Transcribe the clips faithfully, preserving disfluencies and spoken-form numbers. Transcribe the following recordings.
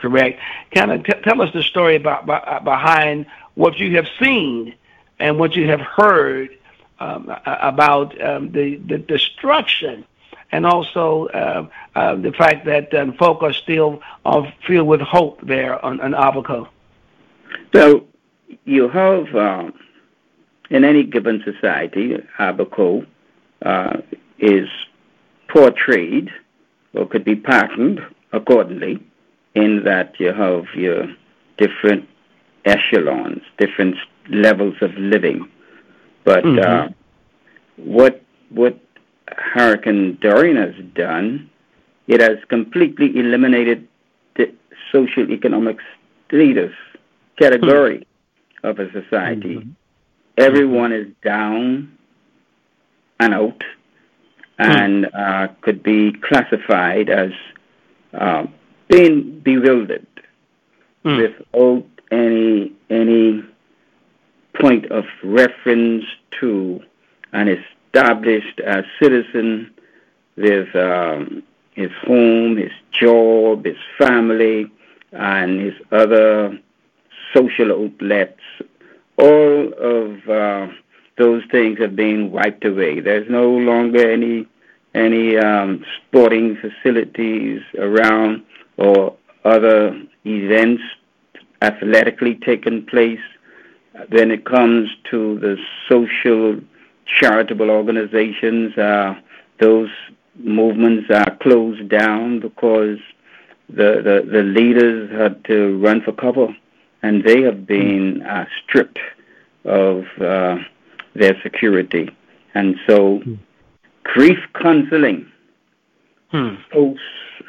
correct. Kind of t- tell us the story about, about behind what you have seen and what you have heard um, about um, the, the destruction, and also uh, uh, the fact that um, folk are still uh, filled with hope there on, on Abaco. So you have, um, in any given society, Abaco uh, is portrayed or could be patterned accordingly, in that you have your different echelons, different levels of living. But mm-hmm. uh, what what Hurricane Dorian has done, it has completely eliminated the social economic status category mm-hmm. of a society. Mm-hmm. Everyone is down and out, and uh, could be classified as uh, being bewildered mm. without any any point of reference to an established uh, citizen with um, his home, his job, his family, and his other social outlets. All of uh, those things have been wiped away. There's no longer any any um, sporting facilities around or other events athletically taking place. When it comes to the social charitable organizations, uh, those movements are closed down because the, the, the leaders had to run for cover, and they have been uh, stripped of uh, their security. And so hmm. grief counseling hmm. post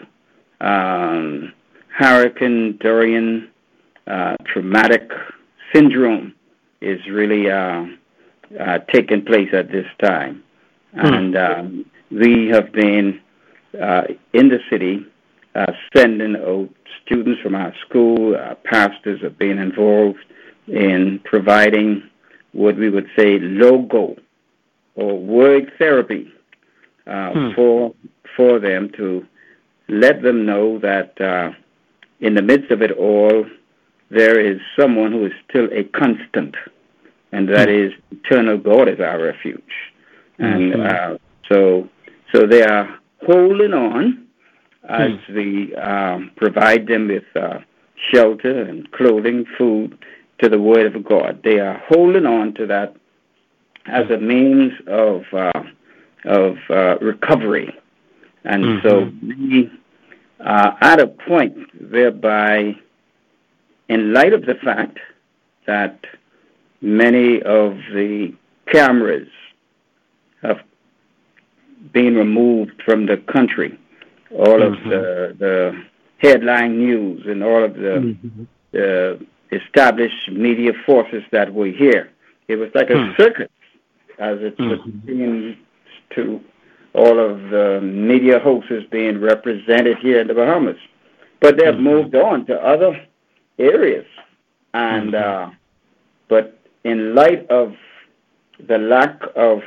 um, Hurricane Dorian uh, traumatic syndrome is really uh, uh, taking place at this time. Hmm. And um, we have been uh, in the city uh, sending out students from our school. Uh, pastors have been involved in providing what we would say logo or word therapy uh, hmm. for for them, to let them know that uh, in the midst of it all, there is someone who is still a constant, and that hmm. is eternal God is our refuge. And mm-hmm. uh, so so they are holding on as hmm. we um, provide them with uh, shelter and clothing, food, to the Word of God. They are holding on to that as a means of uh, of uh, recovery. And mm-hmm. so we are at a point whereby, in light of the fact that many of the cameras have been removed from the country, all mm-hmm. of the, the headline news and all of the, mm-hmm. the established media forces that were here, it was like a mm-hmm. circus, as it mm-hmm. seems to all of the media hosts being represented here in the Bahamas. But they've mm-hmm. moved on to other areas. And mm-hmm. uh, but in light of the lack of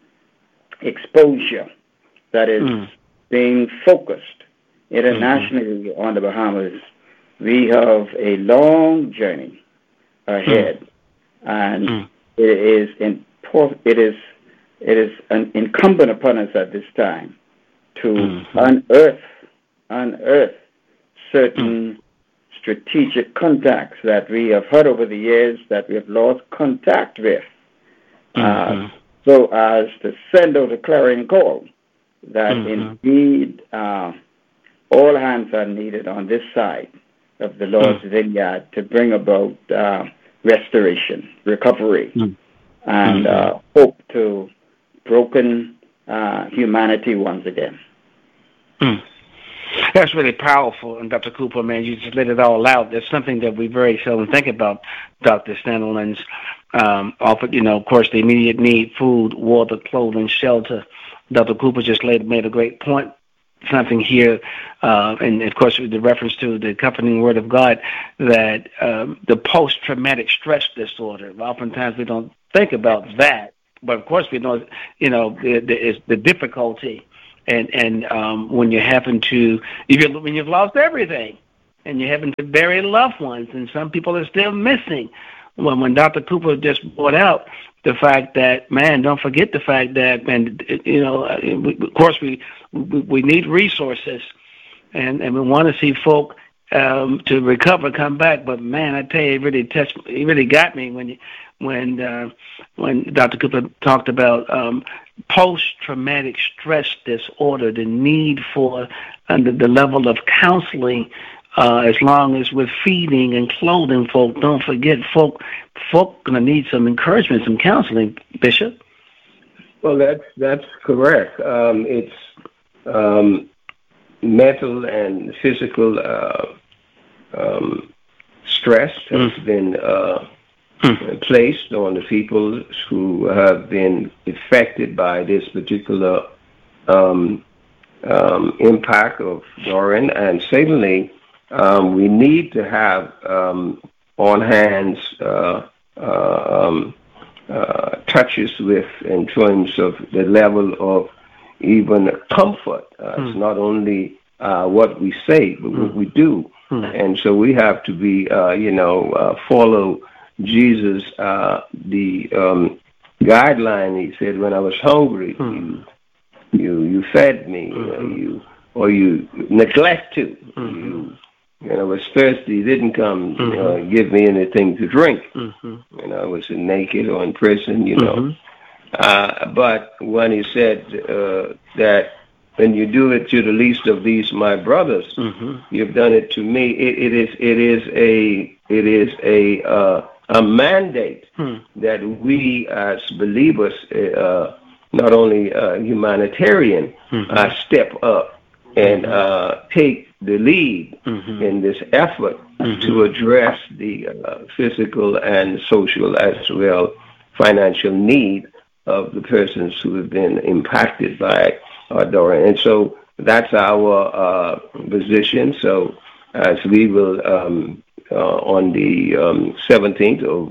exposure that is mm. being focused internationally mm-hmm. on the Bahamas, we have a long journey ahead, mm. and mm. it is important. It is it is an incumbent upon us at this time to mm-hmm. unearth unearth certain mm. strategic contacts that we have had over the years that we have lost contact with, mm-hmm. uh, so as to send out a clarion call that mm-hmm. indeed uh, all hands are needed on this side of the Lord's mm. vineyard to bring about uh, restoration, recovery, mm. and mm-hmm. uh, hope to broken uh, humanity once again. Mm. That's really powerful, and Doctor Cooper, man, you just let it all out. That's something that we very seldom think about, Doctor Sandilands. Um, often, you know, of course, the immediate need: food, water, clothing, shelter. Doctor Cooper just laid, made a great point. Something here, uh, and of course, with the reference to the accompanying Word of God, that um, the post-traumatic stress disorder. Oftentimes, we don't think about that, but of course, we know, you know, the, the, the difficulty, and and um, when you happen to, if you when you've lost everything, and you're having to bury loved ones, and some people are still missing. When when Doctor Cooper just brought out the fact that, man, don't forget the fact that, man, you know, of course we we, we need resources, and, and we want to see folk um, to recover, come back. But man, I tell you, it really touched, it really got me when you, when uh, when Doctor Cooper talked about um, post-traumatic stress disorder, the need for uh, the, the level of counseling. Uh, as long as we're feeding and clothing folk, don't forget, folk, folk gonna need some encouragement, some counseling, Bishop. Well, that's that's correct. Um, it's um, mental and physical uh, um, stress has mm. been uh, mm. placed on the people who have been affected by this particular um, um, impact of Dorian, and certainly. Um, we need to have um, on hands uh, uh, um, uh, touches with in terms of the level of even comfort. Uh, mm. It's not only uh, what we say, but mm. what we do. Mm. And so we have to be, uh, you know, uh, follow Jesus, uh, the um, guideline. He said, when I was hungry, mm. you, you you fed me, mm-hmm. uh, you or you neglect to. Mm-hmm. You, And I was thirsty, didn't come mm-hmm. uh, give me anything to drink. Mm-hmm. You know, I was naked or in prison, you know. Mm-hmm. Uh, but when he said uh, that when you do it to the least of these my brothers, mm-hmm. you've done it to me. It, it is it is a it is a uh, a mandate mm. that we as believers, uh, not only uh, humanitarian, mm-hmm. uh, step up and mm-hmm. uh, take the lead mm-hmm. in this effort mm-hmm. to address the uh, physical and social as well financial need of the persons who have been impacted by uh, Dorian. And so that's our uh, position. So as we will um, uh, on the um, seventeenth of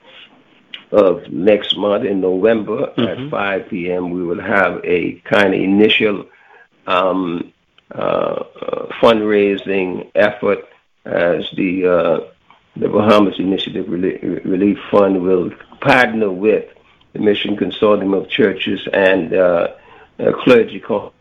of next month in November mm-hmm. at five p.m. we will have a kind of initial um, Uh, uh, fundraising effort as the uh, the Bahamas Initiative Relief Fund will partner with the Mission Consortium of Churches and uh, uh, clergy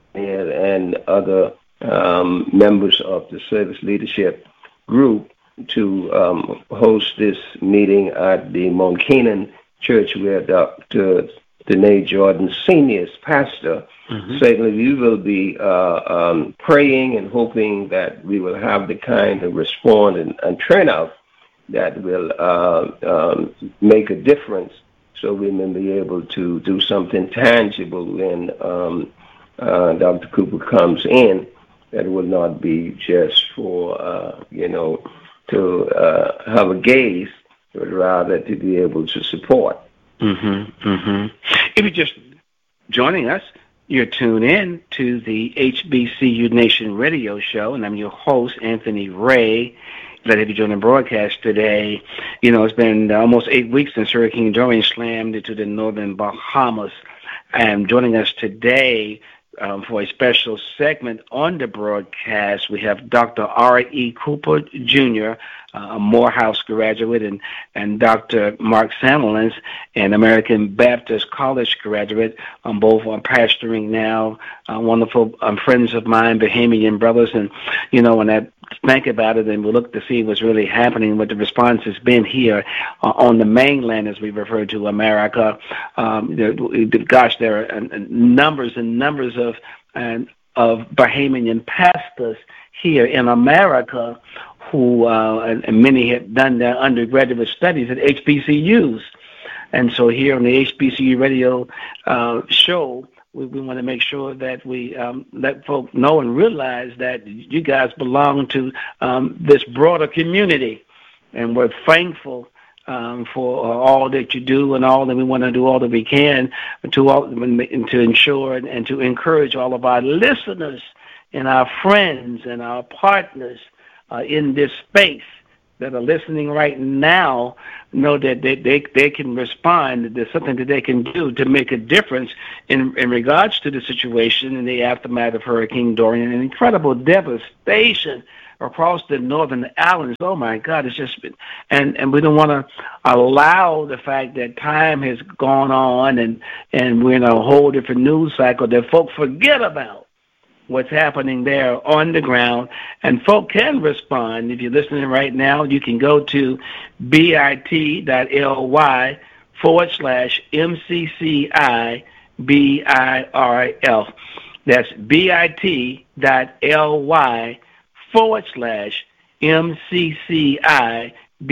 and other um, members of the service leadership group to um, host this meeting at the Mount Canaan Church where Doctor Danae Jordan Senior is pastor. Mm-hmm. Certainly we will be uh, um, praying and hoping that we will have the kind of response and, and turnout that will uh, um, make a difference so we may be able to do something tangible when um, uh, Doctor Cooper comes in, that will not be just for, uh, you know, to uh, have a gaze, but rather to be able to support. Mm-hmm, mm-hmm. If you're just joining us, you're tuned in to the H B C U Nation radio show, and I'm your host, Anthony Ray. Glad to have you join the broadcast today. You know, it's been almost eight weeks since Hurricane Dorian slammed into the northern Bahamas. And joining us today um, for a special segment on the broadcast, we have Doctor R E. Cooper, Junior, a Morehouse graduate, and, and Doctor Mark Sandilands, an American Baptist College graduate. Um, both are pastoring now, uh, wonderful um, friends of mine, Bahamian brothers. And, you know, when I think about it and we look to see what's really happening, what the response has been here uh, on the mainland, as we refer to America, um, there, gosh, there are uh, numbers and numbers of, uh, of Bahamian pastors here in America who, uh, and, and many have done their undergraduate studies at H B C Us. And so here on the H B C U radio uh, show, we, we want to make sure that we um, let folk know and realize that you guys belong to um, this broader community. And we're thankful um, for all that you do and all that we want to do, all that we can to, all, to ensure and, and to encourage all of our listeners and our friends and our partners Uh, in this space that are listening right now, know that they, they, they can respond, that there's something that they can do to make a difference in, in regards to the situation in the aftermath of Hurricane Dorian, an incredible devastation across the northern islands. Oh my God, it's just been, and and we don't want to allow the fact that time has gone on and and we're in a whole different news cycle that folk forget about what's happening there on the ground, and folk can respond. If you're listening right now, you can go to bit.ly forward slash MCCI BIRF. That's bit.ly forward slash MCCI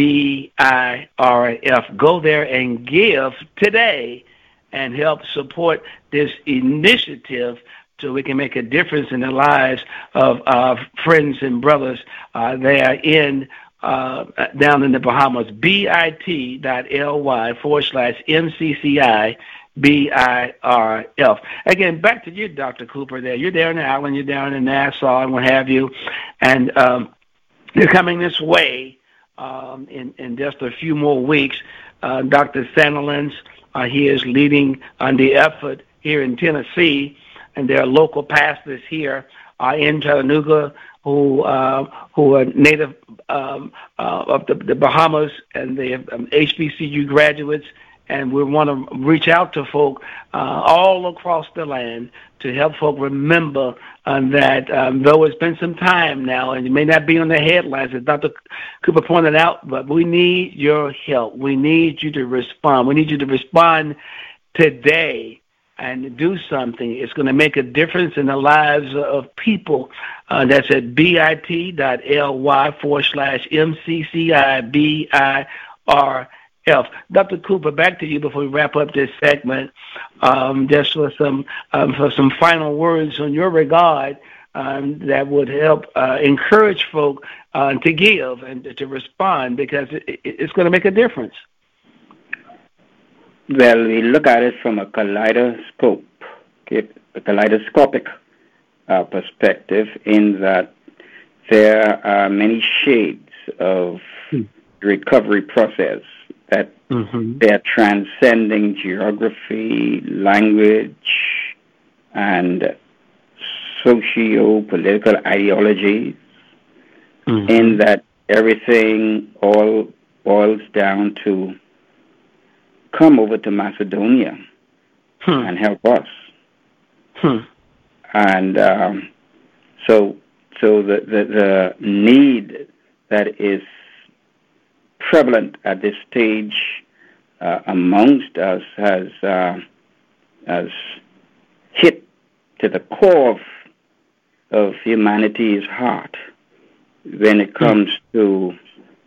BIRF. Go there and give today and help support this initiative so we can make a difference in the lives of uh, friends and brothers uh, there in uh, down in the Bahamas. bit.ly forward slash MCCI B I R F. Again, back to you, Doctor Cooper, there. You're there in the island, you're down in Nassau and what have you, and um, you're coming this way um, in, in just a few more weeks. Uh, Doctor Sandilands, uh, he is leading on the effort here in Tennessee, and there are local pastors here uh, in Chattanooga who uh, who are native um, uh, of the, the Bahamas, and they have um, H B C U graduates. And we want to reach out to folk uh, all across the land to help folk remember uh, that um, though it's been some time now, and it may not be on the headlines, as Doctor Cooper pointed out, but we need your help. We need you to respond. We need you to respond today and do something. It's going to make a difference in the lives of people. Uh, that's at bit.ly forward slash MCCI BIR. F. Doctor Cooper, back to you before we wrap up this segment. Um, just for some um, for some final words on your regard um, that would help uh, encourage folk uh, to give and to respond, because it, it, it's going to make a difference. Well, we look at it from a kaleidoscope, okay, a kaleidoscopic uh, perspective, in that there are many shades of hmm. recovery process. That mm-hmm. they're transcending geography, language, and socio-political ideologies, mm-hmm. in that everything all boils down to come over to Macedonia hmm. and help us. Hmm. And um, so so the, the, the need that is prevalent at this stage uh, amongst us has uh, has hit to the core of, of humanity's heart when it comes mm. to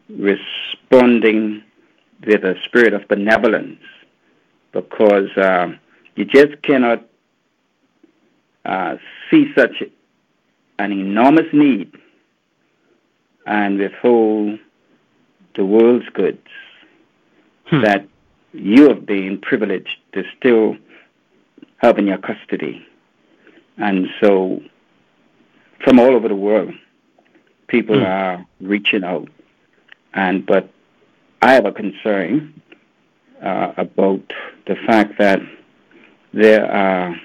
responding with a spirit of benevolence, because uh, you just cannot uh, see such an enormous need and withhold the world's goods hmm. that you have been privileged to still have in your custody. And so from all over the world, people hmm. are reaching out. And but I have a concern uh, about the fact that there are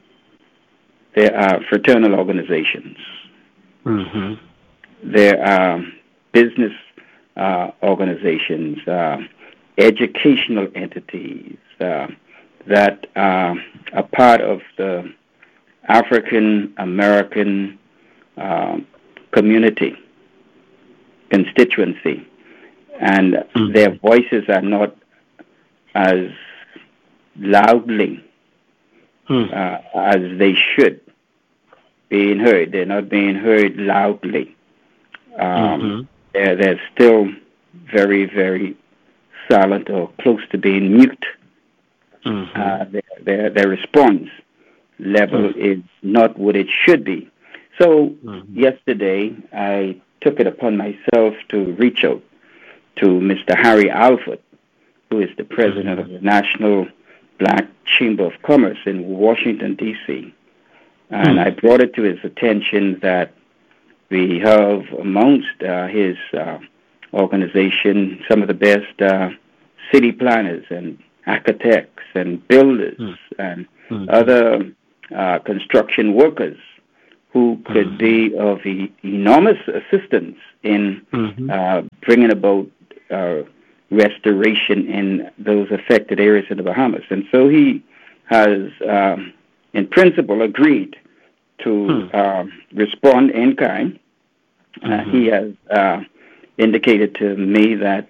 there are fraternal organizations. Mm-hmm. There are business Uh, organizations, uh, educational entities uh, that are a part of the African American uh, community, constituency, and mm-hmm. their voices are not as loudly mm. uh, as they should being heard. They're not being heard loudly. Um, mm-hmm. They're, they're still very, very silent or close to being mute. Mm-hmm. Uh, their, their, their response level mm-hmm. is not what it should be. So mm-hmm. yesterday, I took it upon myself to reach out to Mister Harry Alford, who is the president mm-hmm. of the National Black Chamber of Commerce in Washington, D C And mm-hmm. I brought it to his attention that we have amongst uh, his uh, organization some of the best uh, city planners and architects and builders mm. and mm. other uh, construction workers who could mm-hmm. be of e- enormous assistance in mm-hmm. uh, bringing about uh, restoration in those affected areas in the Bahamas. And so he has, um, in principle, agreed to hmm. uh, respond in kind. Uh, mm-hmm. He has uh, indicated to me that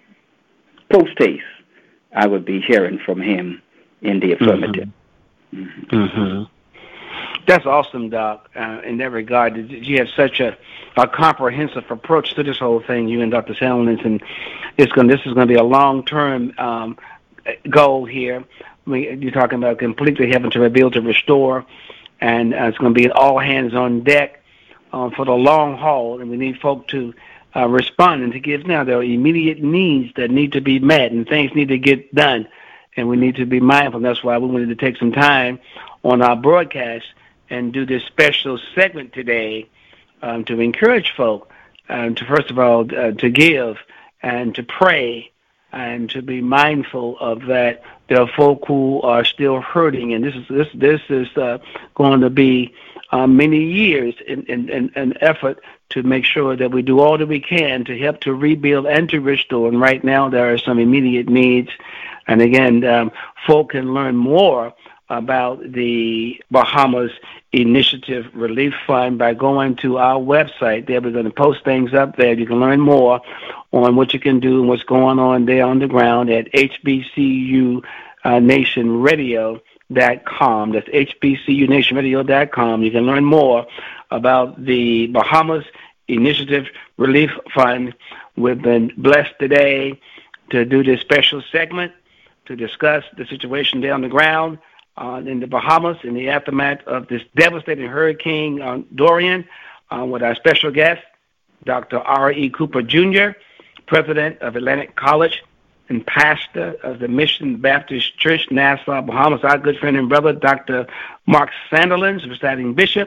post haste I would be hearing from him in the affirmative. Mm-hmm. Mm-hmm. Mm-hmm. That's awesome, Doc. Uh, in that regard, you have such a, a comprehensive approach to this whole thing, you and Doctor Sandilands, and it's going. This is going to be a long-term um, goal here. I mean, you're talking about completely having to rebuild, to restore, and uh, it's going to be all hands on deck um, for the long haul. And we need folk to uh, respond and to give. Now there are immediate needs that need to be met, and things need to get done, and we need to be mindful. That's why we wanted to take some time on our broadcast and do this special segment today um, to encourage folk um, to, first of all, uh, to give and to pray and to be mindful of that. There are folk who are still hurting, and this is this this is uh, going to be uh, many years in, in, in an effort to make sure that we do all that we can to help to rebuild and to restore. And right now there are some immediate needs. And again, um, folk can learn more about the Bahamas Initiative Relief Fund by going to our website. There we're going to post things up there. You can learn more on what you can do and what's going on there on the ground at H B C U Nation Radio dot com. That's H B C U Nation Radio dot com. You can learn more about the Bahamas Initiative Relief Fund. We've been blessed today to do this special segment to discuss the situation there on the ground Uh, in the Bahamas in the aftermath of this devastating hurricane uh, Dorian uh, with our special guest, Doctor R E Cooper Junior, president of Atlantic College and pastor of the Mission Baptist Church, Nassau, Bahamas. Our good friend and brother, Doctor Mark Sandilands, presiding bishop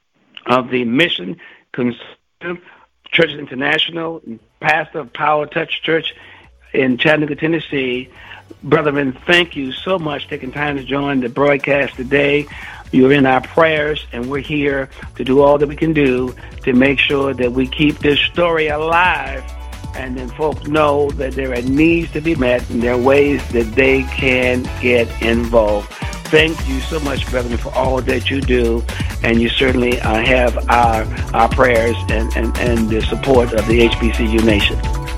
of the Mission Conservative Church International, and pastor of Power Touch Church in Chattanooga, Tennessee. Brethren, thank you so much for taking time to join the broadcast today. You're in our prayers, and we're here to do all that we can do to make sure that we keep this story alive, and then folks know that there are needs to be met, and there are ways that they can get involved. Thank you so much, brethren, for all that you do, and you certainly uh, have our our prayers and, and, and the support of the H B C U Nation.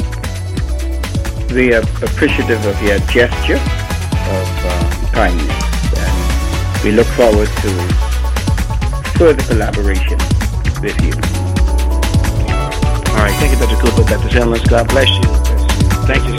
We are appreciative of your gesture of uh, kindness, and we look forward to further collaboration with you. All right. Thank you, Doctor Cooper. Doctor Sandilands, God bless you. Thank you